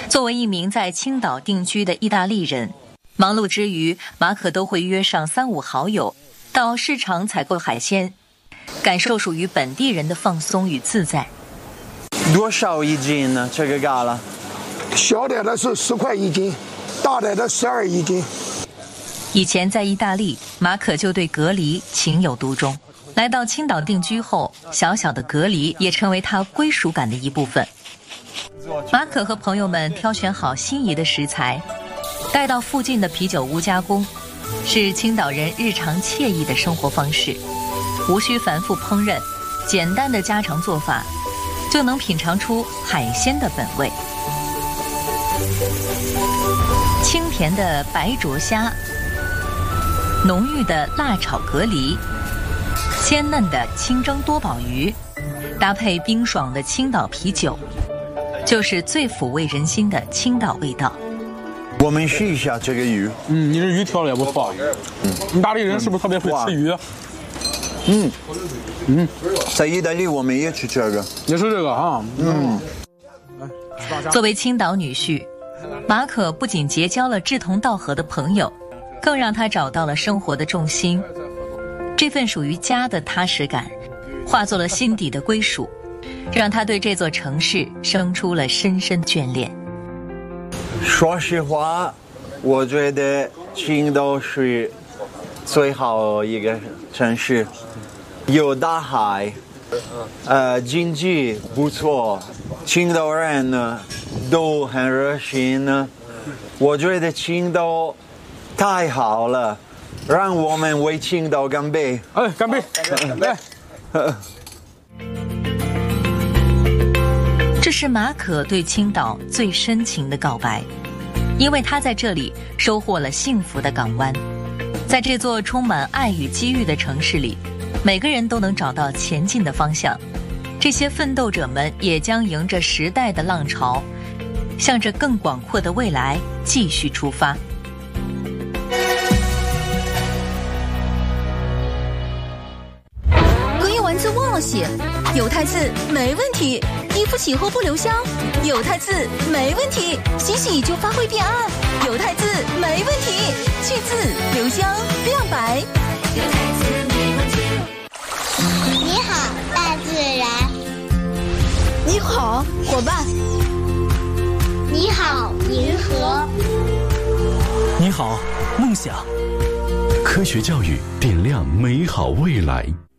作为一名在青岛定居的意大利人，忙碌之余，马可都会约上3、5好友到市场采购海鲜，感受属于本地人的放松与自在。 多少一斤呢？这个嘎啦？ 小点的是10块1斤，大点的121斤。 以前在意大利，马可就对蛤蜊情有独钟。来到青岛定居后，小小的蛤蜊也成为他归属感的一部分。马可和朋友们挑选好心仪的食材，带到附近的啤酒屋加工，是青岛人日常惬意的生活方式。无需繁复烹饪，简单的家常做法，就能品尝出海鲜的本味。清甜的白灼虾，浓郁的辣炒蛤蜊，鲜嫩的清蒸多宝鱼，搭配冰爽的青岛啤酒，就是最抚慰人心的青岛味道。 我们试一下这个鱼。 你这鱼挑的也不错。意大利人是不是特别会吃鱼？ 在意大利我们也吃这个。 也是这个啊。 作为青岛女婿，马可不仅结交了志同道合的朋友，更让他找到了生活的重心。这份属于家的踏实感，化作了心底的归属，让他对这座城市生出了深深眷恋。 说实话，我觉得青岛是最好一个城市，有大海，经济不错，青岛人呢都很热心呢。我觉得青岛太好了，让我们为青岛干杯！ 哎，干杯！来。 这是马可对青岛最深情的告白，因为他在这里收获了幸福的港湾。在这座充满爱与机遇的城市里，每个人都能找到前进的方向。这些奋斗者们也将迎着时代的浪潮，向着更广阔的未来继续出发。 隔夜丸子忘了写，有汰渍没问题，衣服洗后不留香，有汰渍没问题，洗洗就发灰变暗，有汰渍没问题，去渍留香亮白，有汰渍没问题。 你好，大自然。 你好，伙伴。 你好，银河。 你好，梦想。科学教育点亮美好未来。